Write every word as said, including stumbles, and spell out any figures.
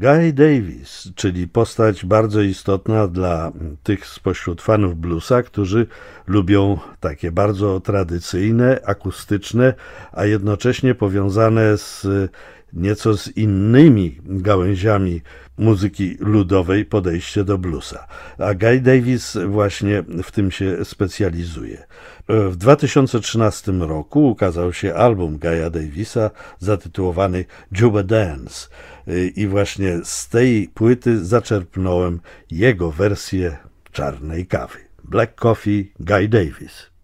Guy Davis, czyli postać bardzo istotna dla tych spośród fanów bluesa, którzy lubią takie bardzo tradycyjne, akustyczne, a jednocześnie powiązane z nieco z innymi gałęziami muzyki ludowej podejście do bluesa. A Guy Davis właśnie w tym się specjalizuje. W dwa tysiące trzynastym roku ukazał się album Guy'a Davisa zatytułowany Juba Dance i właśnie z tej płyty zaczerpnąłem jego wersję czarnej kawy. Black Coffee, Guy Davis.